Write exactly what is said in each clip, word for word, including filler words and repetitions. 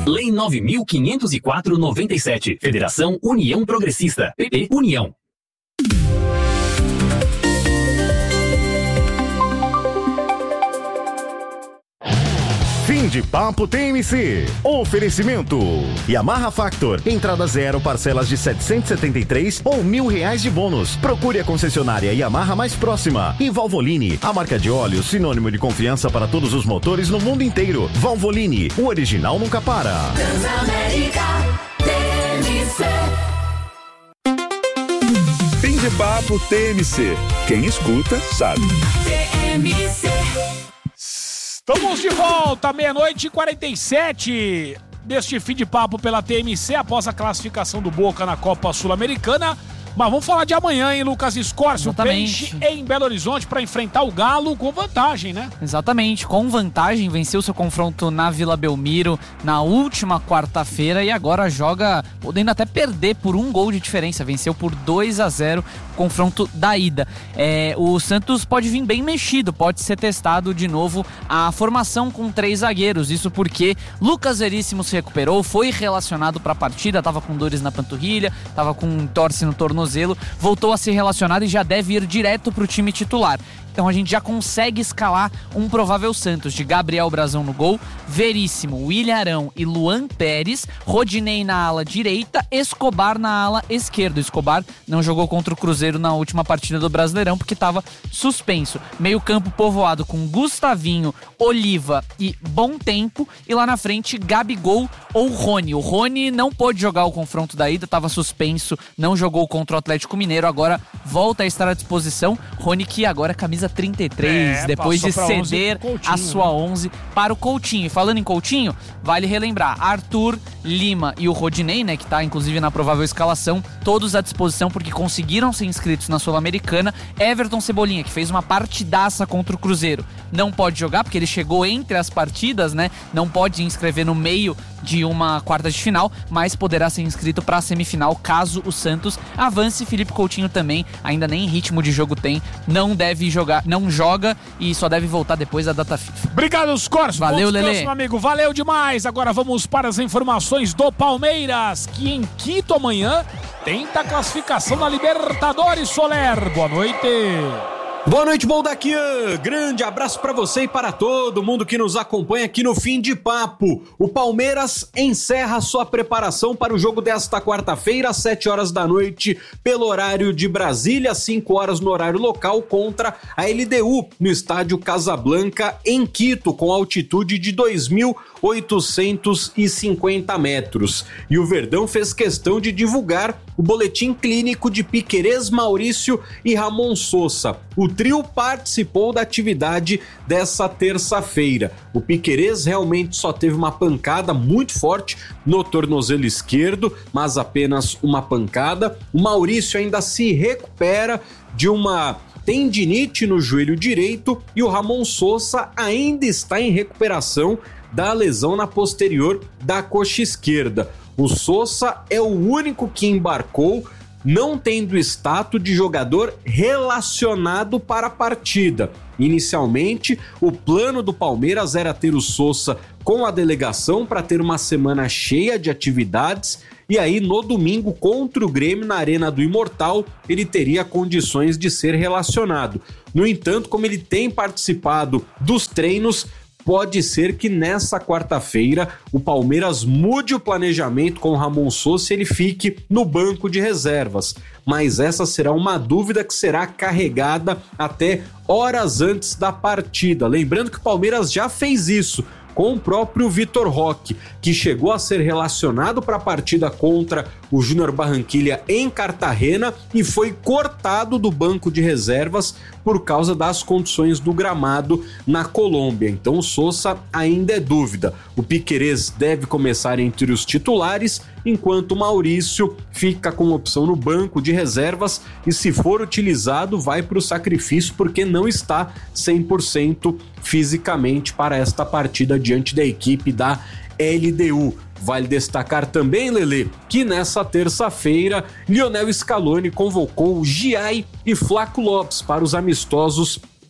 Lei nove mil quinhentos e quatro noventa e sete. Federação União Progressista. P P União. Fim de papo T M C. Oferecimento Yamaha Factor. Entrada zero, parcelas de setecentos e setenta e três ou mil reais de bônus. Procure a concessionária Yamaha mais próxima. E Valvoline, a marca de óleo sinônimo de confiança para todos os motores no mundo inteiro. Valvoline, o original nunca para. Transamérica T M C. Fim de papo T M C. Quem escuta sabe. T M C. Estamos de volta, meia-noite e quarenta e sete deste fim de papo pela T M C, após a classificação do Boca na Copa Sul-Americana. Mas vamos falar de amanhã, hein, Lucas Escorcio? O Peixe em Belo Horizonte para enfrentar o Galo com vantagem, né? Exatamente, com vantagem, venceu seu confronto na Vila Belmiro na última quarta-feira e agora joga, podendo até perder por um gol de diferença, venceu por dois a zero o confronto da ida. É, o Santos pode vir bem mexido, pode ser testado de novo a formação com três zagueiros, isso porque Lucas Veríssimo se recuperou, foi relacionado para a partida, estava com dores na panturrilha, estava com torce no tornozelo, voltou a ser relacionado e já deve ir direto para o time titular. Então a gente já consegue escalar um provável Santos de Gabriel Brazão no gol, Veríssimo, William Arão e Luan Pérez, Rodinei na ala direita, Escobar na ala esquerda. Escobar não jogou contra o Cruzeiro na última partida do Brasileirão porque estava suspenso. Meio campo povoado com Gustavinho, Oliva e Bom Tempo, e lá na frente Gabigol ou Rony. O Rony não pôde jogar o confronto da ida, estava suspenso, não jogou contra o Atlético Mineiro, agora volta a estar à disposição. Rony que agora é camisa trinta e três, é, depois de ceder a sua onze para o Coutinho. E falando em Coutinho, vale relembrar, Arthur, Lima e o Rodinei, né, que está inclusive na provável escalação, todos à disposição porque conseguiram ser inscritos na Sul-Americana. Everton Cebolinha, que fez uma partidaça contra o Cruzeiro, não pode jogar porque ele chegou entre as partidas, né, não pode inscrever no meio de uma quarta de final, mas poderá ser inscrito para a semifinal caso o Santos avance. Felipe Coutinho também, ainda nem ritmo de jogo tem, não deve jogar, não joga e só deve voltar depois da data FIFA. Obrigado, Scorcio. Valeu, Lelê. Meu amigo, valeu demais. Agora vamos para as informações do Palmeiras, que em Quito amanhã tenta a classificação na Libertadores. Soler, boa noite. Boa noite, Boldaquian. Grande abraço para você e para todo mundo que nos acompanha aqui no Fim de Papo. O Palmeiras encerra sua preparação para o jogo desta quarta-feira, às sete horas da noite, pelo horário de Brasília, cinco horas no horário local, contra a L D U, no estádio Casablanca, em Quito, com altitude de dois mil oitocentos e cinquenta metros. E o Verdão fez questão de divulgar o boletim clínico de Piquerez, Maurício e Ramon Sosa. O trio participou da atividade dessa terça-feira. O Piquerez realmente só teve uma pancada muito forte no tornozelo esquerdo, mas apenas uma pancada. O Maurício ainda se recupera de uma tendinite no joelho direito e o Ramon Sosa ainda está em recuperação da lesão na posterior da coxa esquerda. O Sosa é o único que embarcou, não tendo status de jogador relacionado para a partida. Inicialmente, o plano do Palmeiras era ter o Sosa com a delegação para ter uma semana cheia de atividades, e aí no domingo contra o Grêmio na Arena do Imortal ele teria condições de ser relacionado. No entanto, como ele tem participado dos treinos, pode ser que nessa quarta-feira o Palmeiras mude o planejamento com o Ramon Sosa e ele fique no banco de reservas. Mas essa será uma dúvida que será carregada até horas antes da partida. Lembrando que o Palmeiras já fez isso com o próprio Vitor Roque, que chegou a ser relacionado para a partida contra o Júnior Barranquilla em Cartagena e foi cortado do banco de reservas por causa das condições do gramado na Colômbia. Então o Sosa ainda é dúvida. O Piquerez deve começar entre os titulares, enquanto o Maurício fica com opção no banco de reservas e, se for utilizado, vai para o sacrifício porque não está cem por cento fisicamente para esta partida diante da equipe da L D U. Vale destacar também, Lelê, que nessa terça-feira Lionel Scaloni convocou Giai e Flaco Lopes para os amistosos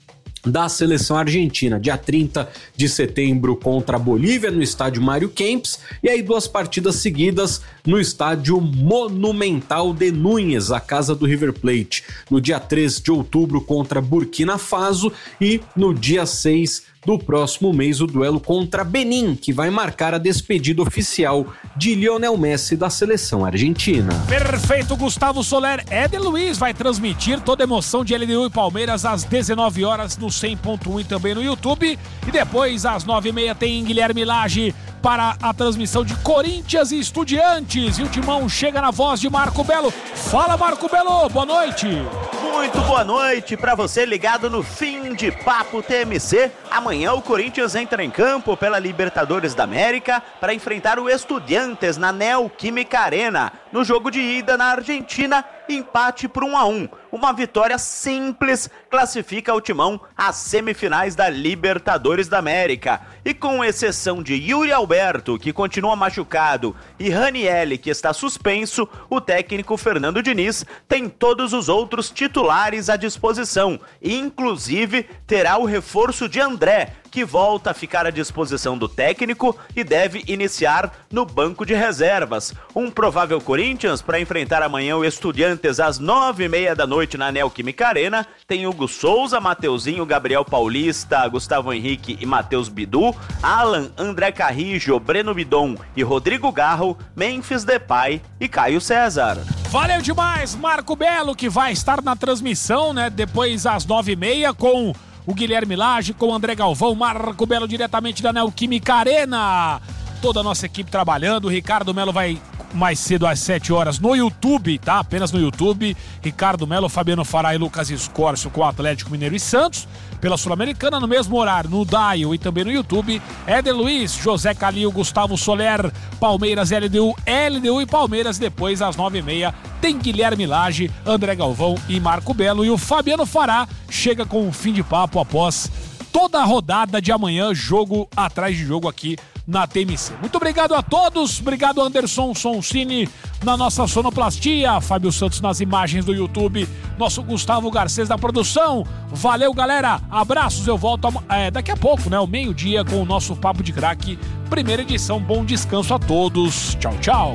da seleção argentina, dia trinta de setembro contra a Bolívia no estádio Mário Kempes, e aí duas partidas seguidas no estádio Monumental de Núñez, a casa do River Plate, no dia três de outubro contra Burkina Faso e no dia seis do próximo mês o duelo contra Benin, que vai marcar a despedida oficial de Lionel Messi da seleção argentina. Perfeito, Gustavo Soler. Éder Luiz vai transmitir toda a emoção de L D U e Palmeiras às dezenove horas no cem ponto um e também no YouTube. E depois, às nove e meia, tem Guilherme Lage para a transmissão de Corinthians e Estudiantes. E o Timão chega na voz de Marco Belo. Fala, Marco Belo, boa noite. Muito boa noite para você ligado no Fim de Papo T M C. Amanhã o Corinthians entra em campo pela Libertadores da América para enfrentar o Estudiantes na Neoquímica Arena. No jogo de ida na Argentina, empate por um a um. Uma vitória simples classifica o Timão às semifinais da Libertadores da América. E com exceção de Yuri Alberto, que continua machucado, e Ranielli, que está suspenso, o técnico Fernando Diniz tem todos os outros titulares à disposição. Inclusive, terá o reforço de André, que volta a ficar à disposição do técnico e deve iniciar no banco de reservas. Um provável Corinthians para enfrentar amanhã o Estudiantes às nove e meia da noite na Neoquímica Arena tem Hugo Souza, Mateuzinho, Gabriel Paulista, Gustavo Henrique e Matheus Bidu, Alan, André Carrijo, Breno Bidon e Rodrigo Garro, Memphis Depay e Caio César. Valeu demais, Marco Belo, que vai estar na transmissão, né? Depois às nove e meia com o Guilherme Lage, com o André Galvão, Marco Belo diretamente da Neoquímica Arena. Toda a nossa equipe trabalhando. O Ricardo Melo vai mais cedo às sete horas no YouTube, tá? Apenas no YouTube. Ricardo Melo, Fabiano Fará e Lucas Escórcio com o Atlético Mineiro e Santos. Pela Sul-Americana, no mesmo horário, no Dial e também no YouTube. Éder Luiz, José Calil, Gustavo Soler, Palmeiras, L D U, L D U e Palmeiras. Depois, às nove e meia, tem Guilherme Lage, André Galvão e Marco Belo. E o Fabiano Fará chega com o Fim de Papo após toda a rodada de amanhã, jogo atrás de jogo aqui na T M C. Muito obrigado a todos, obrigado Anderson Soncini na nossa sonoplastia, Fábio Santos nas imagens do YouTube, nosso Gustavo Garcês da produção. Valeu, galera, abraços, eu volto é, daqui a pouco, né, ao meio-dia com o nosso Papo de Craque, primeira edição. Bom descanso a todos, tchau, tchau.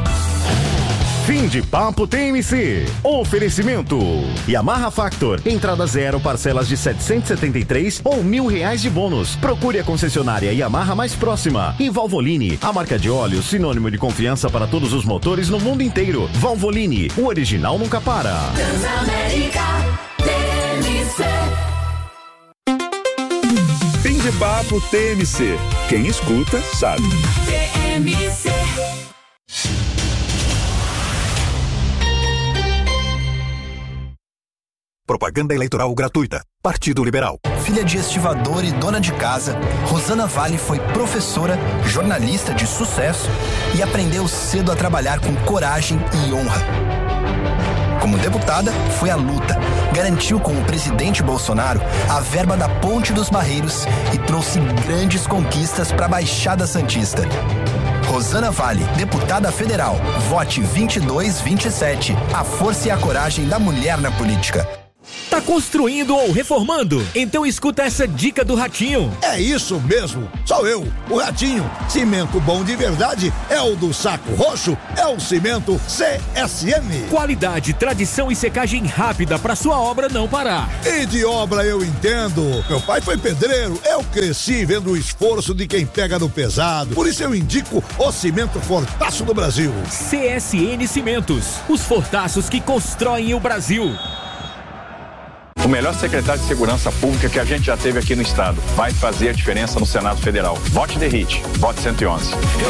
Fim de Papo T M C. Oferecimento Yamaha Factor. Entrada zero, parcelas de setecentos e setenta e três ou mil reais de bônus. Procure a concessionária Yamaha mais próxima. E Valvoline, a marca de óleo sinônimo de confiança para todos os motores no mundo inteiro. Valvoline, o original nunca para. Transamérica T M C. Fim de Papo T M C. Quem escuta, sabe. T M C. Propaganda eleitoral gratuita. Partido Liberal. Filha de estivador e dona de casa, Rosana Vale foi professora, jornalista de sucesso e aprendeu cedo a trabalhar com coragem e honra. Como deputada, foi à luta, garantiu com o presidente Bolsonaro a verba da Ponte dos Barreiros e trouxe grandes conquistas para a Baixada Santista. Rosana Vale, deputada federal. Vote vinte e dois vinte e sete. A força e a coragem da mulher na política. Tá construindo ou reformando? Então escuta essa dica do Ratinho. É isso mesmo, sou eu, o Ratinho. Cimento bom de verdade é o do Saco Roxo, é o cimento C S M. Qualidade, tradição e secagem rápida pra sua obra não parar. E de obra eu entendo. Meu pai foi pedreiro, eu cresci vendo o esforço de quem pega no pesado. Por isso eu indico o cimento Fortaço do Brasil. C S N Cimentos, os fortaços que constroem o Brasil. O melhor secretário de Segurança Pública que a gente já teve aqui no estado. Vai fazer a diferença no Senado Federal. Vote D R I T. Vote cento e onze.